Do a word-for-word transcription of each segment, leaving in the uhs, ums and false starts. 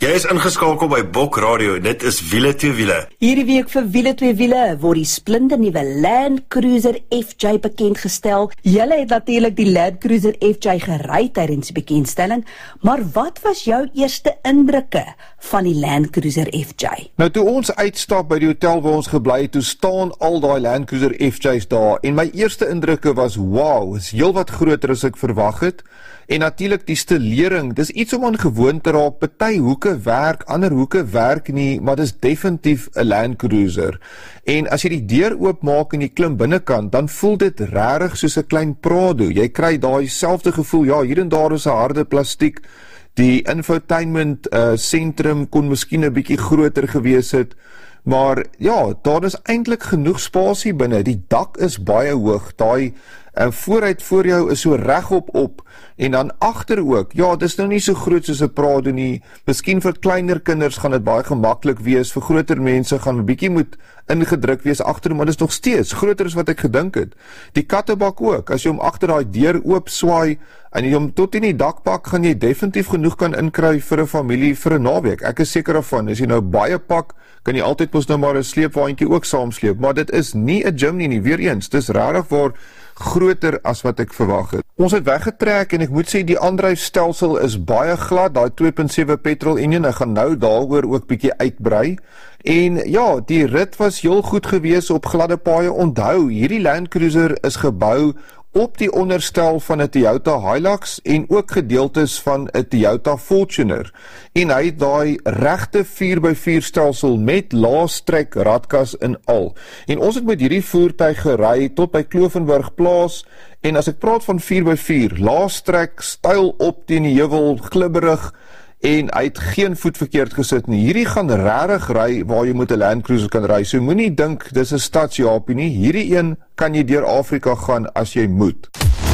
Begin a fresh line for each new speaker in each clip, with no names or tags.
Jy is ingeskakel by Bok Radio, dit is Wiele twee Wiele.
Hierdie week vir Wiele twee Wiele word die splinternuwe Land Cruiser F J bekendgestel. Julle het natuurlik die Land Cruiser F J gery tydens die bekendstelling, maar wat was jou eerste indrukke van die Land Cruiser F J?
Nou toe ons uitstap by die hotel waar ons gebly het, toe staan al daai Land Cruiser F J's daar en my eerste indrukke was, wow, is heel wat groter as ek verwag het. En natuurlik die stelering, dis iets om aan gewoon te raak, party hoeke werk, ander hoeke werk nie, maar dis definitief 'n Land Cruiser. En as jy die deur oopmaak en jy klim binnekant, dan voel dit regtig soos 'n klein Prado. Jy kry daai selfde gevoel, ja, hier en daar is 'n harde plastiek. Die infotainment uh, sentrum kon miskien 'n bietjie groter gewees het, maar ja, daar is eintlik genoeg spasie binne. Die dak is baie hoog, daai en vooruit voor jou is so regop op en dan agter ook. Ja, dis nou nie so groot soos 'n Prado nie. Miskien vir kleiner kinders gaan dit baie gemaklik wees, vir groter mense gaan 'n bietjie moet ingedruk wees agter, maar dis nog steeds groter as wat ek gedink het. Die kattebak ook, as jy hom agter daai deur oop swaai en jy hom tot in die dak pak, gaan jy definitief genoeg kan inkry vir 'n familie vir 'n naweek. Ek is seker daarvan, as jy nou baie pak, kan jy altyd mos nou maar 'n sleepwaandjie ook saamsleep, maar dit is nie 'n gym nie, nie weer eens. Dis regtig waar groter as wat ek verwag het. Ons het weggetrek en ek moet sê die aandryfstelsel is baie glad, daai twee punt sewe petrol enjin, ek gaan nou daaroor ook bietjie uitbrei. En ja, die rit was heel goed gewees op gladde paaie. Onthou, hierdie Land Cruiser is gebou op die onderstel van 'n Toyota Hilux en ook gedeeltes van 'n Toyota Fortuner. En hy het daai regte vier by vier stelsel met laastrek radkas en al. En ons het met hierdie voertuig gery tot by Klovenburg Plaas. En as ek praat van vier by vier, laastrek, styl op teen die heuwel, glibberig, en hy het geen voet verkeerd gesit nie. Hierdie gaan regtig ry waar jy met 'n Land Cruiser kan ry. So moenie dink dis 'n stadsjapie nie. Hierdie een kan jy deur Afrika gaan as jy moet.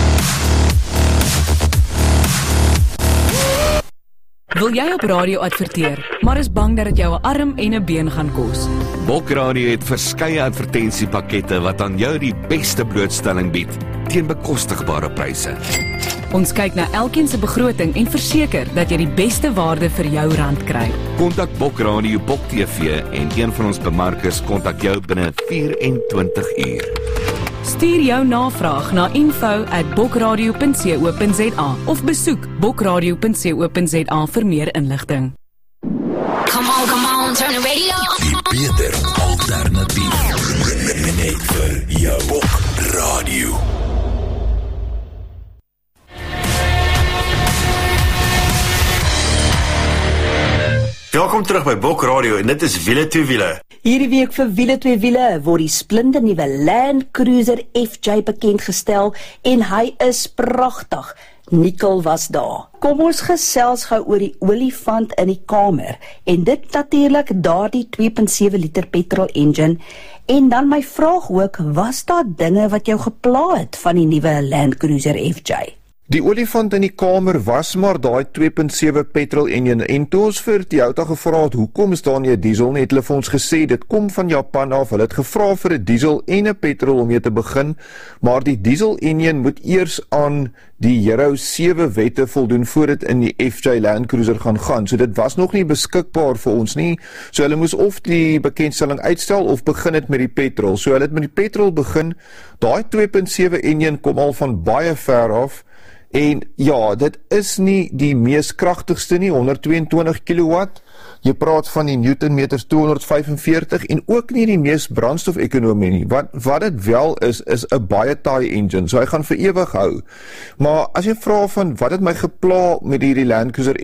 Wil jy op radio adverteer, maar is bang dat dit jou 'n arm en 'n been gaan kos?
Bok Radio het verskeie advertensiepakkette wat aan jou die beste blootstelling bied teen bekostigbare pryse.
Ons kyk na elkeen se begroting en verseker dat jy die beste waarde vir jou rand kry.
Kontak Bok Radio, Bok T V en een van ons bemarkers kontak jou binne vyf en twintig uur.
Stuur jou navraag na info at bokradio punt co punt za of besoek bokradio punt co punt za vir meer inligting.
Come on, come on, turn the radio on.
Die beter alternatief. Net vir jou Bok Radio.
Welkom terug by Bok Radio en dit is Wiele twee Wiele.
Hierdie week vir Wiele twee Wiele word die splinternuwe Land Cruiser F J bekendgestel en hy is pragtig. Nicole was daar. Kom ons gesels gou oor die olifant in die kamer en dit natuurlik daardie twee punt sewe liter petrol engine. En dan my vraag ook, was daar dinge wat jou gepla het van die nuwe Land Cruiser F J?
Die olifant in die kamer was maar daai twee punt sewe petrol enjin en toe ons vir Toyota gevra het hoekom is daar nie 'n diesel nie, het hulle vir ons gesê dit kom van Japan af. Hulle het gevra vir 'n diesel en 'n petrol om mee te begin, maar die diesel enjin moet eers aan die Euro sewe wette voldoen voordat dit in die F J Land Cruiser gaan gaan. So dit was nog nie beskikbaar vir ons nie. So hulle moes of die bekendstelling uitstel of begin het met die petrol. So hulle het met die petrol begin. Daai twee punt sewe enjin kom al van baie ver af. En ja, dit is nie die mees kragtigste nie, honderd twee en twintig kilowatt. Jy praat van die newtonmeters tweehonderd vyf en veertig en ook nie die mees brandstof-ekonomie nie. Wat wat dit wel is, is 'n baie taai engine, so hy gaan vir ewig hou. Maar as jy vra van wat het my gepla met hierdie Land Cruiser